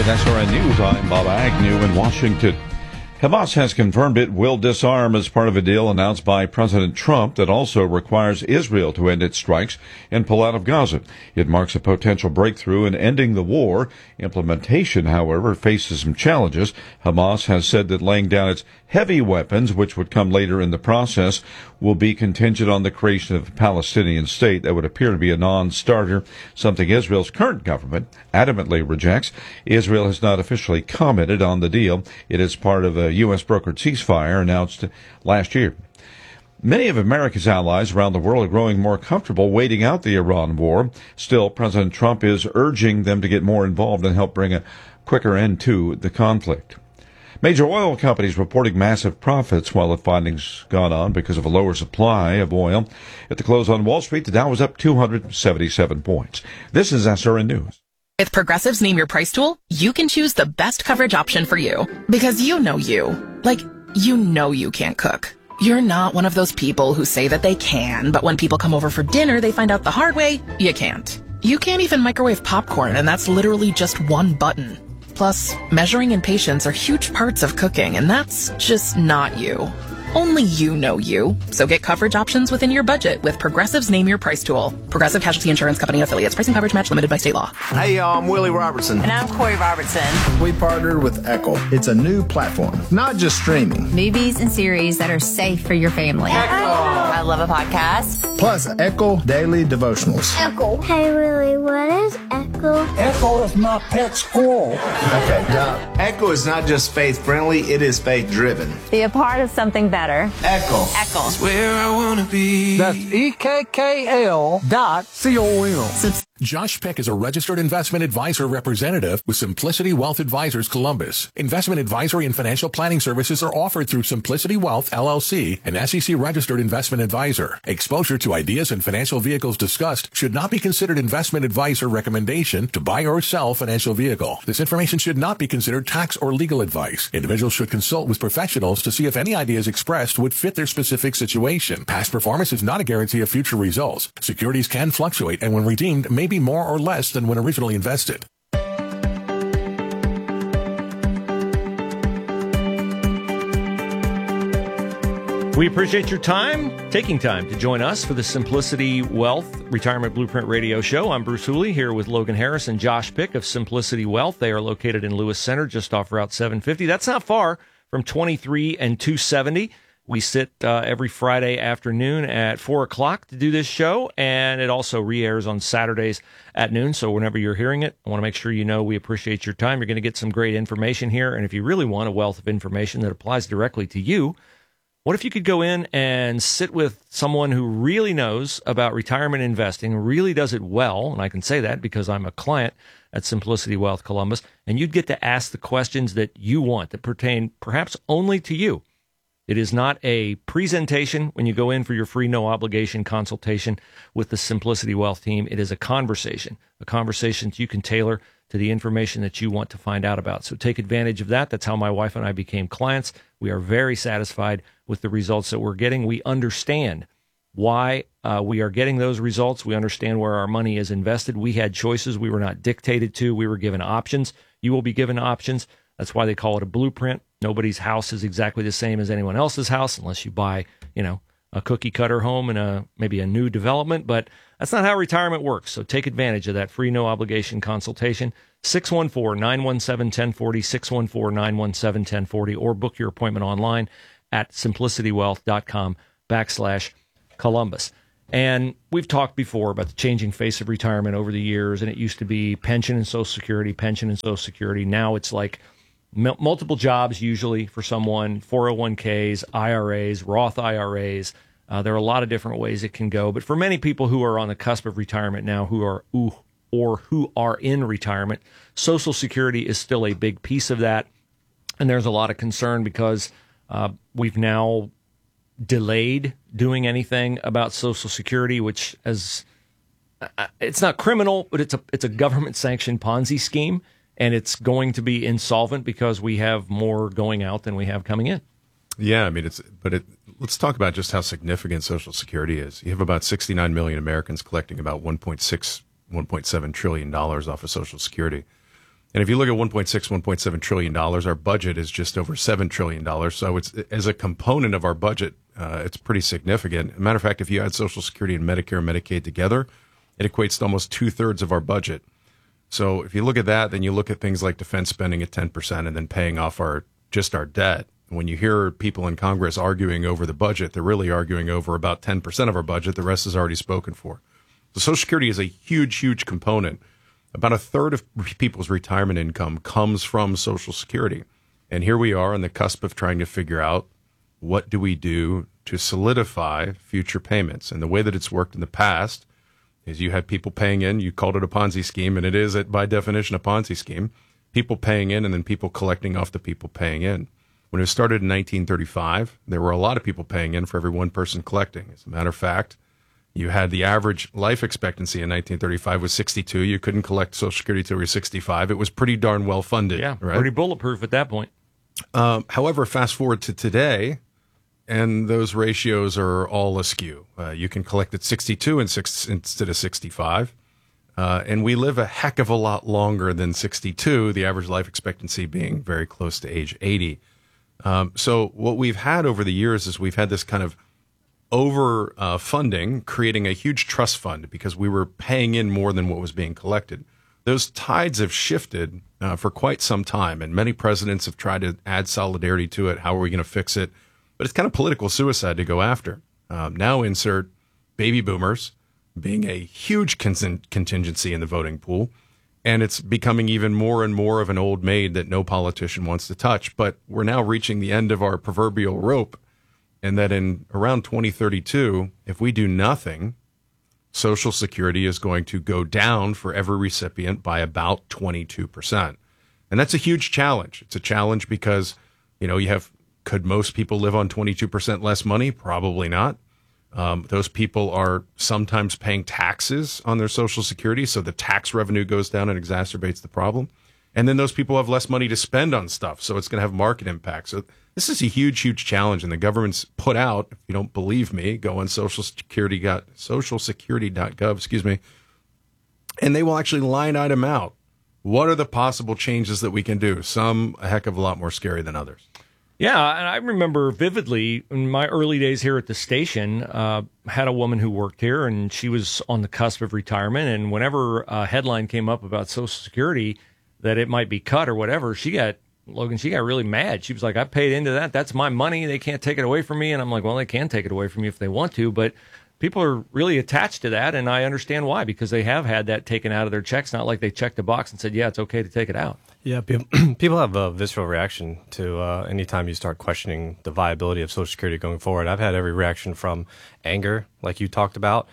with SRN News. I'm Bob Agnew in Washington. Hamas has confirmed it will disarm as part of a deal announced by President Trump that also requires Israel to end its strikes and pull out of Gaza. It marks a potential breakthrough in ending the war. Implementation, however, faces some challenges. Hamas has said that laying down its heavy weapons, which would come later in the process, will be contingent on the creation of a Palestinian state that would appear to be a non-starter, something Israel's current government adamantly rejects. Israel has not officially commented on the deal. It is part of a U.S. brokered ceasefire announced last year. Many of America's allies around the world are growing more comfortable waiting out the Iran war. Still, President Trump is urging them to get more involved and help bring a quicker end to the conflict. Major oil companies reporting massive profits while the findings gone on because of a lower supply of oil. At the close on Wall Street, the Dow was up 277 points. This is SRN News. With Progressive's Name Your Price tool, you can choose the best coverage option for you. Because you know you. Like, you know you can't cook. You're not one of those people who say that they can, but when people come over for dinner, they find out the hard way, you can't. You can't even microwave popcorn, and that's literally just one button. Plus, measuring and patience are huge parts of cooking, and that's just not you. Only you know you. So get coverage options within your budget with Progressive's Name Your Price tool. Progressive Casualty Insurance Company and affiliates. Price and coverage match limited by state law. Hey, y'all, I'm Willie Robertson. And I'm Corey Robertson. We partnered with Echo. It's a new platform, not just streaming. Movies and series that are safe for your family. Echo. I love a podcast. Plus, Echo Daily Devotionals. Echo. Hey, Willie, what is Echo? Echo is my pet squirrel. Okay, yeah. Echo is not just faith-friendly, it is faith-driven. Be a part of something better. Echo. Echo. Where I wanna be. That's EKKL.com. Josh Peck is a registered investment advisor representative with Simplicity Wealth Advisors Columbus. Investment advisory and financial planning services are offered through Simplicity Wealth, LLC, an SEC registered investment advisor. Exposure to ideas and financial vehicles discussed should not be considered investment advice or recommendation to buy or sell financial vehicle. This information should not be considered tax or legal advice. Individuals should consult with professionals to see if any ideas expressed would fit their specific situation. Past performance is not a guarantee of future results. Securities can fluctuate and when redeemed may be more or less than when originally invested. We appreciate your taking time to join us for the Simplicity Wealth Retirement Blueprint Radio Show. I'm Bruce Hooley here with Logan Harris and Josh Pick of Simplicity Wealth. They are located in Lewis Center, just off Route 750. That's not far from 23 and 270. We sit every Friday afternoon at 4 o'clock to do this show, and it also re-airs on Saturdays at noon. So whenever you're hearing it, I want to make sure you know we appreciate your time. You're going to get some great information here, and if you really want a wealth of information that applies directly to you, what if you could go in and sit with someone who really knows about retirement investing, really does it well, and I can say that because I'm a client at Simplicity Wealth Columbus, and you'd get to ask the questions that you want that pertain perhaps only to you. It is not a presentation when you go in for your free no-obligation consultation with the Simplicity Wealth team. It is a conversation that you can tailor to the information that you want to find out about. So take advantage of that. That's how my wife and I became clients. We are very satisfied with the results that we're getting. We understand why we are getting those results. We understand where our money is invested. We had choices. We were not dictated to. We were given options. You will be given options. That's why they call it a blueprint. Nobody's house is exactly the same as anyone else's house unless you buy, a cookie cutter home and maybe a new development. But that's not how retirement works. So take advantage of that free no obligation consultation. 614-917-1040, 614-917-1040, or book your appointment online at simplicitywealth.com/Columbus. And we've talked before about the changing face of retirement over the years, and it used to be pension and Social Security, pension and Social Security. Now it's like multiple jobs usually for someone, 401ks, IRAs, Roth IRAs. There are a lot of different ways it can go. But for many people who are on the cusp of retirement now, who are in retirement, Social Security is still a big piece of that. And there's a lot of concern because we've now delayed doing anything about Social Security, which it's not criminal, but it's a government-sanctioned Ponzi scheme. And it's going to be insolvent because we have more going out than we have coming in. Yeah, I mean, let's talk about just how significant Social Security is. You have about 69 million Americans collecting about $1.7 trillion off of Social Security. And if you look at $1.7 trillion, our budget is just over $7 trillion. So it's, as a component of our budget, it's pretty significant. As a matter of fact, if you add Social Security and Medicare and Medicaid together, it equates to almost 2/3 of our budget. So if you look at that, then you look at things like defense spending at 10% and then paying off our debt. When you hear people in Congress arguing over the budget, they're really arguing over about 10% of our budget. The rest is already spoken for. So Social Security is a huge, huge component. About 1/3 of people's retirement income comes from Social Security. And here we are on the cusp of trying to figure out, what do we do to solidify future payments? And the way that it's worked in the past is you had people paying in, you called it a Ponzi scheme, and it is, by definition, a Ponzi scheme. People paying in and then people collecting off the people paying in. When it started in 1935, there were a lot of people paying in for every one person collecting. As a matter of fact, you had the average life expectancy in 1935 was 62. You couldn't collect Social Security until you were 65. It was pretty darn well funded. Yeah, right? Pretty bulletproof at that point. However, fast forward to today, and those ratios are all askew. You can collect at 62 instead of 65. And we live a heck of a lot longer than 62, the average life expectancy being very close to age 80. So what we've had over the years is we've had this kind of over funding, creating a huge trust fund because we were paying in more than what was being collected. Those tides have shifted for quite some time, and many presidents have tried to add solidarity to it. How are we going to fix it? But it's kind of political suicide to go after. Now insert baby boomers being a huge contingency in the voting pool, and it's becoming even more and more of an old maid that no politician wants to touch. But we're now reaching the end of our proverbial rope, and that in around 2032, if we do nothing, Social Security is going to go down for every recipient by about 22%. And that's a huge challenge. It's a challenge because, could most people live on 22% less money? Probably not. Those people are sometimes paying taxes on their Social Security, so the tax revenue goes down and exacerbates the problem. And then those people have less money to spend on stuff, so it's going to have market impact. So this is a huge, huge challenge, and the government's put out, if you don't believe me, go on socialsecurity.gov, and they will actually line item out what are the possible changes that we can do, some a heck of a lot more scary than others. Yeah, and I remember vividly in my early days here at the station, had a woman who worked here, and she was on the cusp of retirement, and whenever a headline came up about Social Security, that it might be cut or whatever, she got really mad. She was like, I paid into that. That's my money. They can't take it away from me. And I'm like, well, they can take it away from you if they want to, but people are really attached to that, and I understand why, because they have had that taken out of their checks, not like they checked a box and said, yeah, it's okay to take it out. Yeah, people have a visceral reaction to anytime you start questioning the viability of Social Security going forward. I've had every reaction from anger, like you talked about,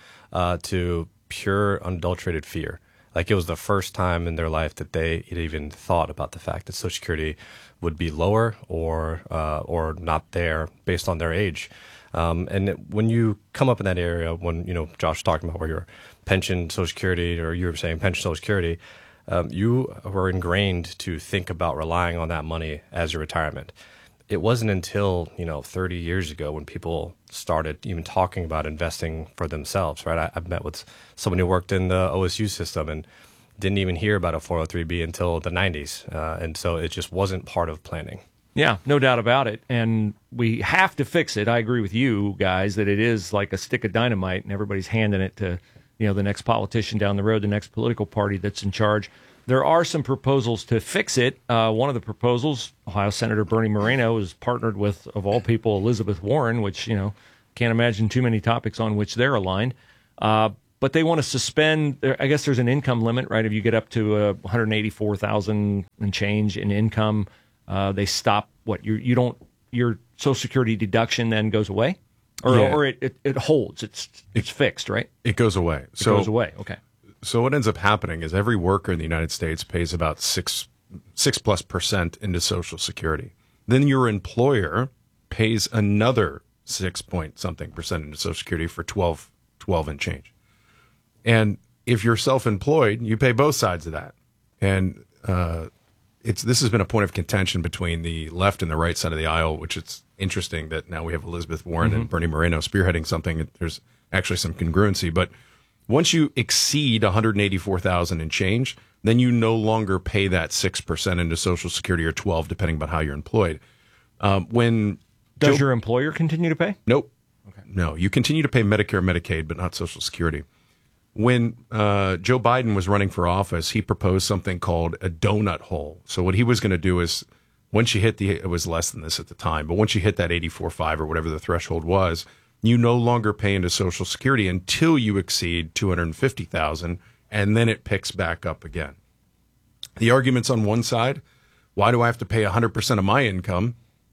to pure unadulterated fear. Like it was the first time in their life that they had even thought about the fact that Social Security would be lower or not there based on their age. And when you come up in that area, when Josh was talking about where your pension, Social Security, or you were saying pension, Social Security, you were ingrained to think about relying on that money as your retirement. It wasn't until 30 years ago when people started even talking about investing for themselves. Right, I've met with someone who worked in the OSU system and didn't even hear about a 403B until the 90s, and so it just wasn't part of planning. Yeah, no doubt about it, and we have to fix it. I agree with you guys that it is like a stick of dynamite, and everybody's handing it to the next politician down the road, the next political party that's in charge. There are some proposals to fix it. One of the proposals, Ohio Senator Bernie Moreno has partnered with, of all people, Elizabeth Warren, which, can't imagine too many topics on which they're aligned. But they want to suspend, I guess there's an income limit, right? If you get up to $184,000 and change in income, they stop your Social Security deduction then goes away? Or it holds. It's fixed, right? It goes away. It goes away, okay. So what ends up happening is every worker in the United States pays about 6+ % into Social Security. Then your employer pays another 6-point-something% into Social Security for 12 and change. And if you're self-employed, you pay both sides of that. And this has been a point of contention between the left and the right side of the aisle, which it's interesting that now we have Elizabeth Warren and Bernie Moreno spearheading something. There's actually some congruency, but once you exceed $184,000 and change, then you no longer pay that 6% into Social Security, or 12%, depending on how you're employed. Does your employer continue to pay? Nope. Okay. No, you continue to pay Medicare, Medicaid, but not Social Security. When Joe Biden was running for office, he proposed something called a donut hole. So what he was going to do is, once you hit it was less than this at the time, but once you hit that 84.5 or whatever the threshold was, you no longer pay into Social Security until you exceed $250,000, and then it picks back up again. The argument's on one side: why do I have to pay 100% of my income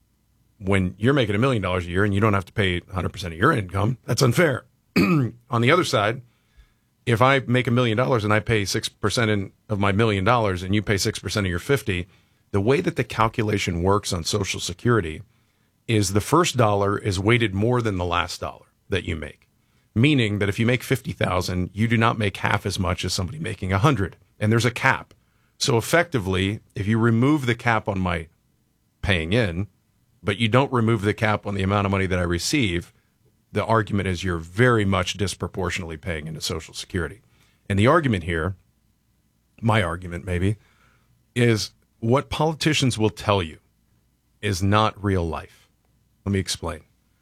when you're making $1 million a year and you don't have to pay 100% of your income? That's unfair. On the other side, if I make $1 million and I pay 6% of my $1 million and you pay 6% of your 50, the way that the calculation works on Social Security is the first dollar is weighted more than the last dollar that you make. Meaning that if you make $50,000, you do not make half as much as somebody making $100,000, and there's a cap. So effectively, if you remove the cap on my paying in, but you don't remove the cap on the amount of money that I receive, the argument is you're very much disproportionately paying into Social Security. And the argument here, my argument maybe, is what politicians will tell you is not real life. Let me explain.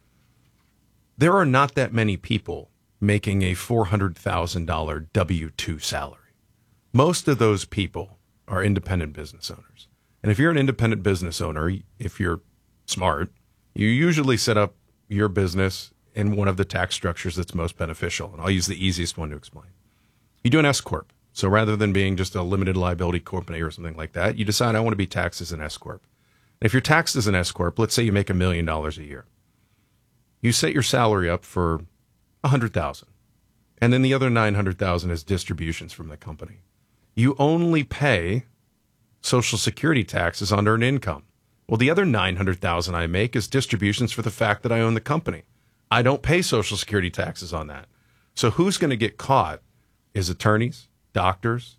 There are not that many people making a $400,000 W-2 salary. Most of those people are independent business owners. And if you're an independent business owner, if you're smart, you usually set up your business in one of the tax structures that's most beneficial. And I'll use the easiest one to explain. You do an S-Corp. So rather than being just a limited liability company or something like that, you decide I want to be taxed as an S-Corp. And if you're taxed as an S-Corp, let's say you make $1 million a year. You set your salary up for $100,000. And then the other $900,000 is distributions from the company. You only pay Social Security taxes on earned income. Well, the other $900,000 I make is distributions for the fact that I own the company. I don't pay Social Security taxes on that. So who's going to get caught is attorneys, doctors,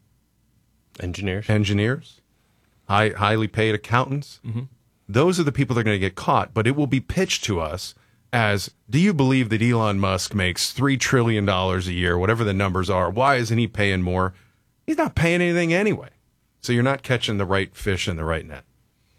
engineers, highly paid accountants. Mm-hmm. Those are the people that are going to get caught, but it will be pitched to us as, do you believe that Elon Musk makes $3 trillion a year, whatever the numbers are? Why isn't he paying more? He's not paying anything anyway. So you're not catching the right fish in the right net.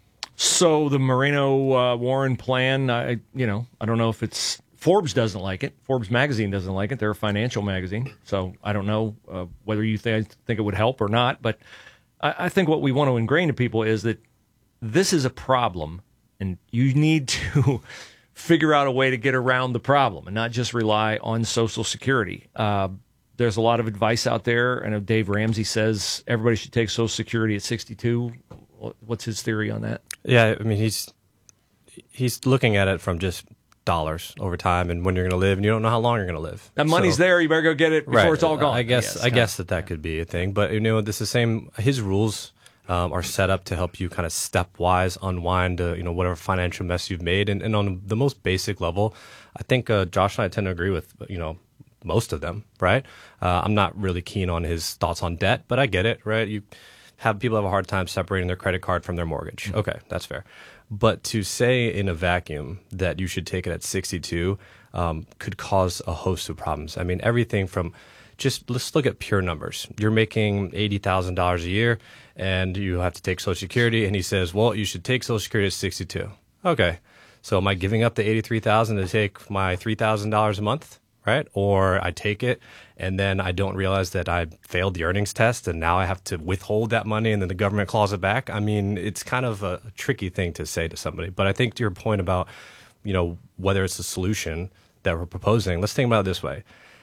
So the Moreno-Warren plan, I don't know if it's... Forbes doesn't like it. Forbes magazine doesn't like it. They're a financial magazine. So I don't know whether you think it would help or not. But I think what we want to ingrain to people is that this is a problem, and you need to figure out a way to get around the problem and not just rely on Social Security. There's a lot of advice out there. I know Dave Ramsey says everybody should take Social Security at 62. What's his theory on that? Yeah, I mean, he's looking at it from just dollars over time and when you're going to live, and you don't know how long you're going to live. That money's there. You better go get it before it's all gone. I guess that could be a thing. But, this is the same. His rules are set up to help you kind of stepwise unwind, whatever financial mess you've made. And on the most basic level, I think Josh and I tend to agree with, most of them, right? I'm not really keen on his thoughts on debt, but I get it, right? People have a hard time separating their credit card from their mortgage. Mm-hmm. Okay, that's fair. But to say in a vacuum that you should take it at 62 could cause a host of problems. I mean, everything from let's look at pure numbers. You're making $80,000 a year and you have to take Social Security, and he says, well, you should take Social Security at 62. Okay, so am I giving up the $83,000 to take my $3,000 a month? Right? Or I take it and then I don't realize that I failed the earnings test and now I have to withhold that money and then the government claws it back. I mean, it's kind of a tricky thing to say to somebody. But I think to your point about, whether it's a solution that we're proposing, let's think about it this way.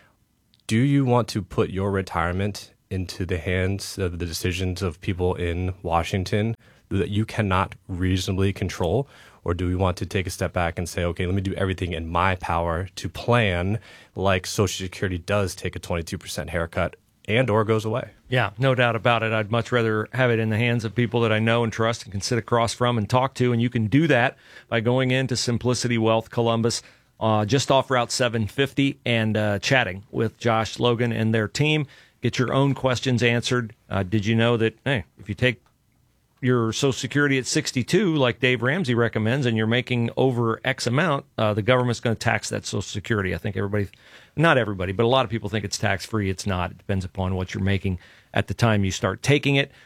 Do you want to put your retirement into the hands of the decisions of people in Washington that you cannot reasonably control? Or do we want to take a step back and say, okay, let me do everything in my power to plan like Social Security does take a 22% haircut and or goes away? Yeah, no doubt about it. I'd much rather have it in the hands of people that I know and trust and can sit across from and talk to. And you can do that by going into Simplicity Wealth Columbus just off Route 750 and chatting with Josh Logan and their team. Get your own questions answered. Did you know that, if you take your Social Security at 62, like Dave Ramsey recommends, and you're making over X amount, the government's going to tax that Social Security. I think not everybody, but a lot of people think it's tax-free. It's not. It depends upon what you're making at the time you start taking it.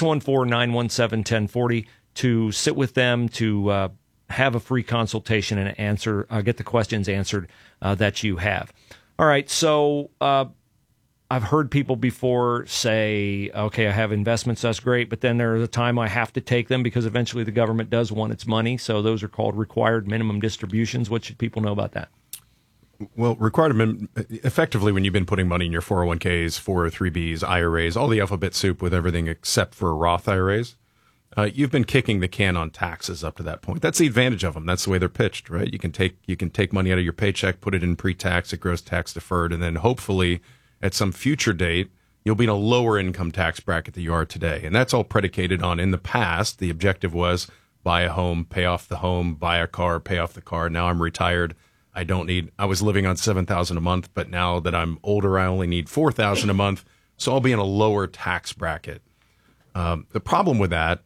614-917-1040 to sit with them, to have a free consultation and get the questions answered that you have. All right, so I've heard people before say, okay, I have investments, that's great, but then there's a time I have to take them because eventually the government does want its money. So those are called required minimum distributions. What should people know about that? Well, effectively, when you've been putting money in your 401ks, 403bs, IRAs, all the alphabet soup with everything except for Roth IRAs, you've been kicking the can on taxes up to that point. That's the advantage of them. That's the way they're pitched, right? You can take money out of your paycheck, put it in pre-tax, it grows tax deferred, and then hopefully at some future date, you'll be in a lower income tax bracket than you are today. And that's all predicated on, in the past, the objective was buy a home, pay off the home, buy a car, pay off the car. Now I'm retired. I was living on $7,000 a month, but now that I'm older, I only need $4,000 a month. So I'll be in a lower tax bracket. The problem with that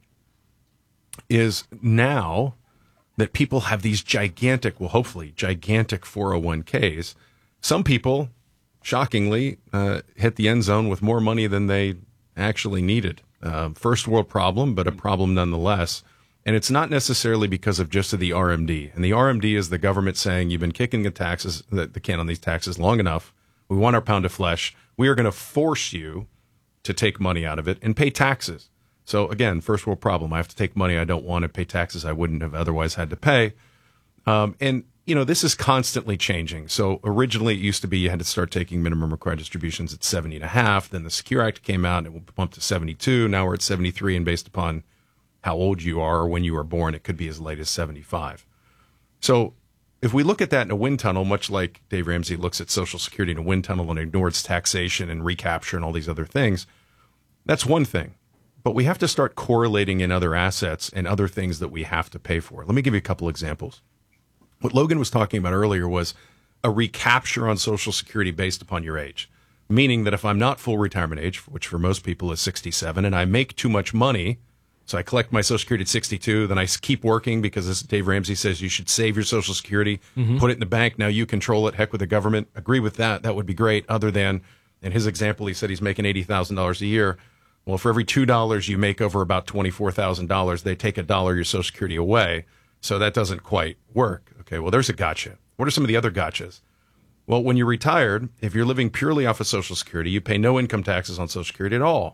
is now that people have these hopefully gigantic 401ks, some people, shockingly, hit the end zone with more money than they actually needed. First world problem, but a problem nonetheless. And it's not necessarily because of just the RMD. And the RMD is the government saying, you've been kicking the can on these taxes long enough. We want our pound of flesh. We are going to force you to take money out of it and pay taxes. So again, first world problem. I have to take money I don't want to pay taxes I wouldn't have otherwise had to pay. And this is constantly changing. So originally it used to be you had to start taking minimum required distributions at 70.5. Then the Secure Act came out and it bumped to 72. Now we're at 73. And based upon how old you are or when you were born, it could be as late as 75. So if we look at that in a wind tunnel, much like Dave Ramsey looks at Social Security in a wind tunnel and ignores taxation and recapture and all these other things, that's one thing. But we have to start correlating in other assets and other things that we have to pay for. Let me give you a couple examples. What Logan was talking about earlier was a recapture on Social Security based upon your age, meaning that if I'm not full retirement age, which for most people is 67, and I make too much money, so I collect my Social Security at 62, then I keep working because, as Dave Ramsey says, you should save your Social Security, put it in the bank, now you control it, heck with the government. Agree with that. That would be great. Other than, in his example, he said he's making $80,000 a year. Well, for every $2 you make over about $24,000, they take $1 of your Social Security away. So that doesn't quite work. Okay, well, there's a gotcha. What are some of the other gotchas? Well, when you're retired, if you're living purely off of Social Security, you pay no income taxes on Social Security at all.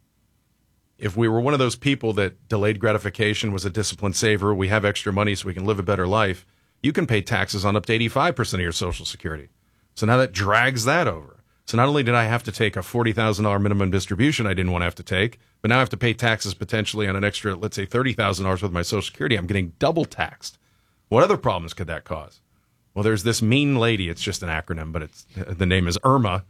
If we were one of those people that delayed gratification was a disciplined saver, we have extra money so we can live a better life, you can pay taxes on up to 85% of your Social Security. So now that drags that over. So not only did I have to take a $40,000 minimum distribution I didn't want to have to take, but now I have to pay taxes potentially on an extra, let's say, $30,000 with my Social Security. I'm getting double taxed. What other problems could that cause? Well, there's this mean lady. It's just an acronym, but the name is IRMA.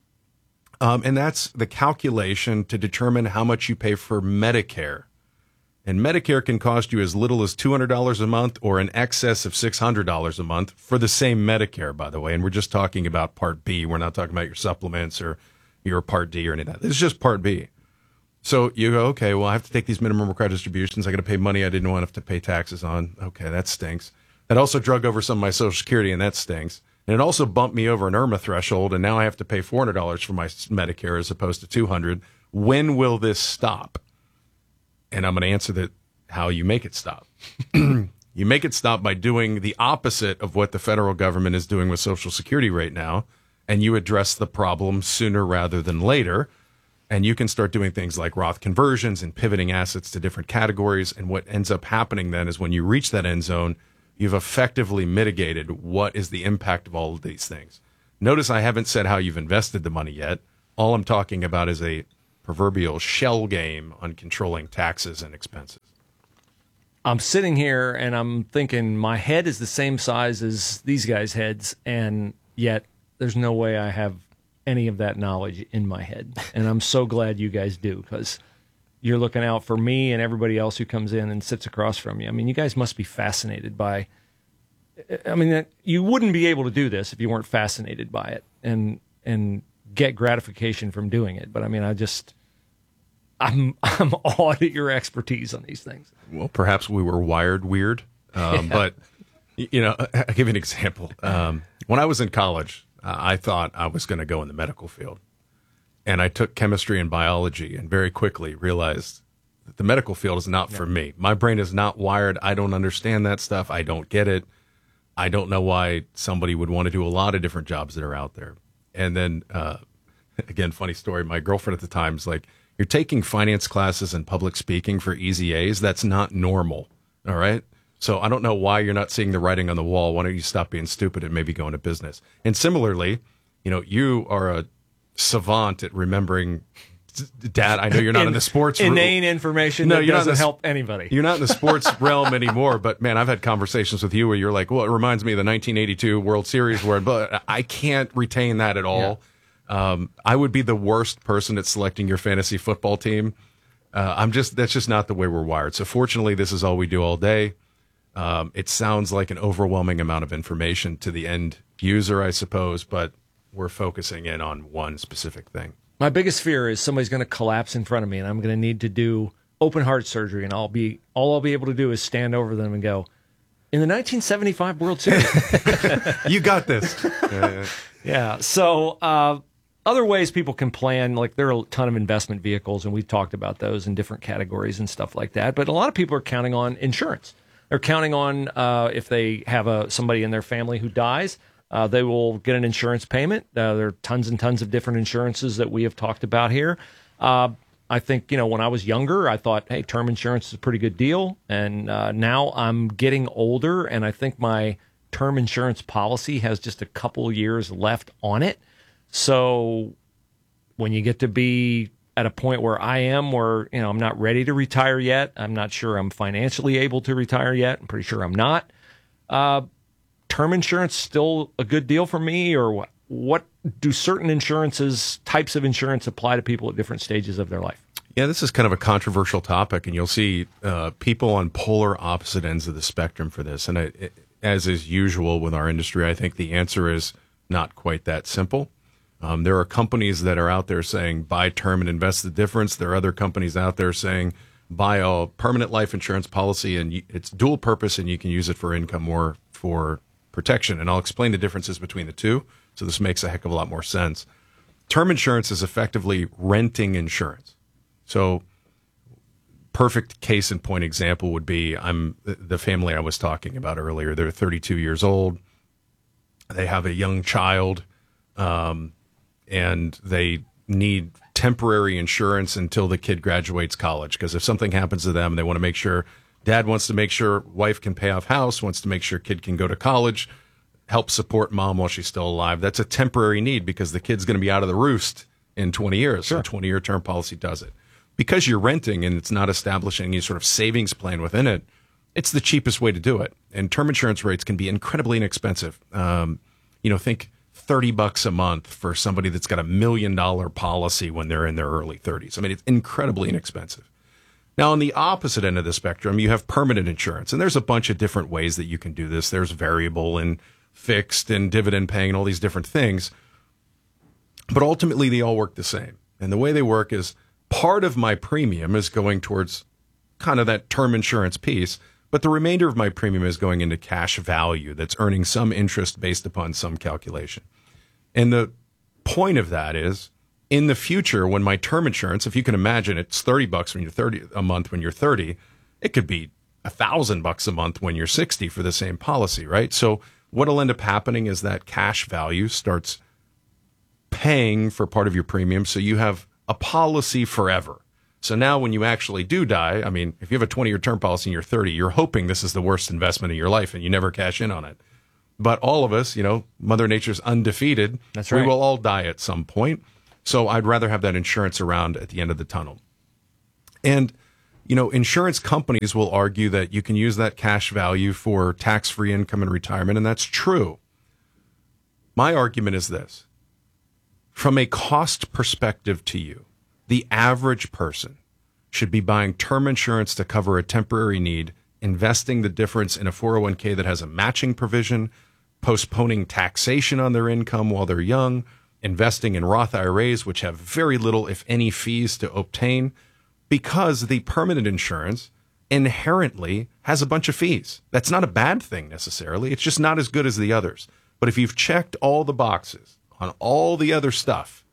And that's the calculation to determine how much you pay for Medicare. And Medicare can cost you as little as $200 a month or in excess of $600 a month for the same Medicare, by the way. And we're just talking about Part B. We're not talking about your supplements or your Part D or any of that. This is just Part B. So you go, okay, well, I have to take these minimum required distributions. I got to pay money I didn't want to have to pay taxes on. Okay, that stinks. That also drug over some of my Social Security, and that stinks. And it also bumped me over an IRMA threshold, and now I have to pay $400 for my Medicare as opposed to $200. When will this stop? And I'm going to answer that how you make it stop. You make it stop by doing the opposite of what the federal government is doing with Social Security right now, and you address the problem sooner rather than later. And you can start doing things like Roth conversions and pivoting assets to different categories. And what ends up happening then is when you reach that end zone, you've effectively mitigated what is the impact of all of these things. Notice I haven't said how you've invested the money yet. All I'm talking about is a proverbial shell game on controlling taxes and expenses. I'm sitting here and I'm thinking my head is the same size as these guys' heads, and yet there's no way I have any of that knowledge in my head. And I'm so glad you guys do, because you're looking out for me and everybody else who comes in and sits across from you. I mean, you guys must be fascinated by, you wouldn't be able to do this if you weren't fascinated by it and get gratification from doing it. But I mean, I'm awed at your expertise on these things. Well, perhaps we were wired weird, but I'll give you an example. When I was in college, I thought I was going to go in the medical field. and I took chemistry and biology and very quickly realized that the medical field is not for me. My brain is not wired. I don't understand that stuff. I don't get it. I don't know why somebody would want to do a lot of different jobs that are out there. And then, again, funny story. My girlfriend at the time is like, you're taking finance classes and public speaking for easy A's. That's not normal. All right. So I don't know why you're not seeing the writing on the wall. Why don't you stop being stupid and maybe go into business? And similarly, you are a savant at remembering. Dad, I know you're not in the sports inane information that doesn't help anybody. You're not in the sports realm anymore, but man, I've had conversations with you where you're like, well, it reminds me of the 1982 World Series but I can't retain that at all. Yeah. I would be the worst person at selecting your fantasy football team. That's just not the way we're wired. So fortunately, this is all we do all day. It sounds like an overwhelming amount of information to the end user, I suppose, but we're focusing in on one specific thing. My biggest fear is somebody's going to collapse in front of me, and I'm going to need to do open heart surgery, and all I'll be able to do is stand over them and go, in the 1975 World Series. You got this. Yeah. So other ways people can plan, like there are a ton of investment vehicles, and we've talked about those in different categories and stuff like that. But a lot of people are counting on insurance. They're counting on if they have somebody in their family who dies, they will get an insurance payment. There are tons and tons of different insurances that we have talked about here. I think, when I was younger, I thought, hey, term insurance is a pretty good deal. And now I'm getting older, and I think my term insurance policy has just a couple years left on it. So when you get to be at a point where I am, where, I'm not ready to retire yet, I'm not sure I'm financially able to retire yet. I'm pretty sure I'm not. Term insurance still a good deal for me, or what do certain types of insurance apply to people at different stages of their life? Yeah, this is kind of a controversial topic, and you'll see people on polar opposite ends of the spectrum for this. And as is usual with our industry, I think the answer is not quite that simple. There are companies that are out there saying buy term and invest the difference. There are other companies out there saying buy a permanent life insurance policy, and it's dual purpose, and you can use it for income or for protection. And I'll explain the differences between the two, so this makes a heck of a lot more sense. Term insurance is effectively renting insurance. So perfect case in point example would be the family I was talking about earlier. They're 32 years old. They have a young child, and they need temporary insurance until the kid graduates college, because if something happens to them, they want to make sure dad wants to make sure wife can pay off house, wants to make sure kid can go to college, help support mom while she's still alive. That's a temporary need because the kid's going to be out of the roost in 20 years. Sure. So a 20-year term policy does it. Because you're renting and it's not establishing any sort of savings plan within it, it's the cheapest way to do it. And term insurance rates can be incredibly inexpensive. Think $30 a month for somebody that's got $1 million policy when they're in their early 30s. I mean, it's incredibly inexpensive. Now, on the opposite end of the spectrum, you have permanent insurance, and there's a bunch of different ways that you can do this. There's variable and fixed and dividend paying and all these different things. But ultimately, they all work the same. And the way they work is part of my premium is going towards kind of that term insurance piece, but the remainder of my premium is going into cash value that's earning some interest based upon some calculation. And the point of that is, in the future, when my term insurance, if you can imagine, it's $30 when you're 30 a month when you're 30, it could be $1,000 a month when you're 60 for the same policy, right? So what'll end up happening is that cash value starts paying for part of your premium, so you have a policy forever. So now when you actually do die, I mean, if you have a 20-year term policy and you're 30, you're hoping this is the worst investment of your life and you never cash in on it. But all of us, Mother Nature's undefeated. That's right. We will all die at some point. So I'd rather have that insurance around at the end of the tunnel. And, insurance companies will argue that you can use that cash value for tax-free income in retirement, and that's true. My argument is this. From a cost perspective to you, the average person should be buying term insurance to cover a temporary need, investing the difference in a 401k that has a matching provision, postponing taxation on their income while they're young, investing in Roth IRAs, which have very little, if any, fees to obtain, because the permanent insurance inherently has a bunch of fees. That's not a bad thing necessarily. It's just not as good as the others. But if you've checked all the boxes on all the other stuff,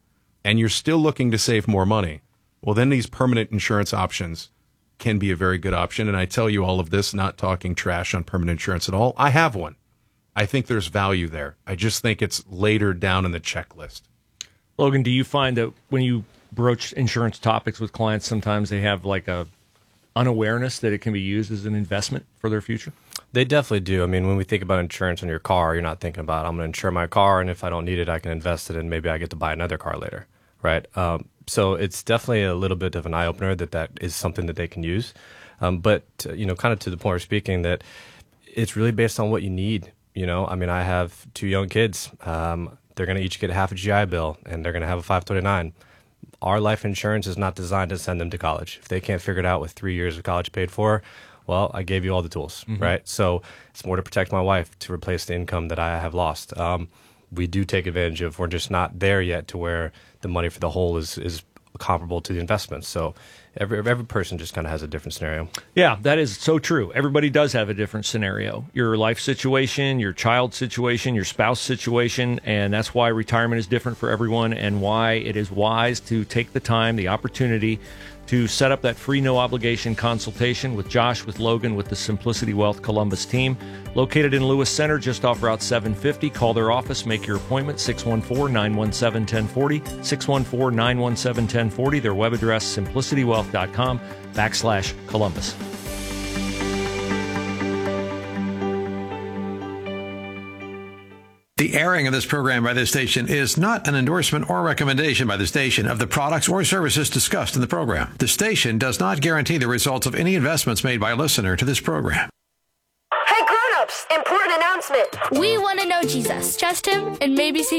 and you're still looking to save more money, well, then these permanent insurance options can be a very good option. And I tell you all of this, not talking trash on permanent insurance at all. I have one. I think there's value there. I just think it's later down in the checklist. Logan, do you find that when you broach insurance topics with clients, sometimes they have like a unawareness that it can be used as an investment for their future? They definitely do. I mean, when we think about insurance on your car, you're not thinking about, I'm going to insure my car, and if I don't need it, I can invest it, and maybe I get to buy another car later, right? So it's definitely a little bit of an eye-opener that is something that they can use. But, kind of to the point we're speaking, that it's really based on what you need. I mean, I have 2 young kids. They're going to each get half a GI Bill, and they're going to have a 529. Our life insurance is not designed to send them to college. If they can't figure it out with 3 years of college paid for, well, I gave you all the tools, right? So it's more to protect my wife, to replace the income that I have lost. We do take advantage of, we're just not there yet to where the money for the whole is comparable to the investments. So every person just kind of has a different scenario. Yeah, that is so true. Everybody does have a different scenario. Your life situation, your child situation, your spouse situation, and that's why retirement is different for everyone and why it is wise to take the time, the opportunity to set up that free no-obligation consultation with Josh, with Logan, with the Simplicity Wealth Columbus team. Located in Lewis Center, just off Route 750. Call their office, make your appointment, 614-917-1040, 614-917-1040. Their web address, simplicitywealth.com/Columbus. The airing of this program by this station is not an endorsement or recommendation by the station of the products or services discussed in the program. The station does not guarantee the results of any investments made by a listener to this program. Hey, grown-ups, important announcement. We want to know Jesus. Trust him and maybe see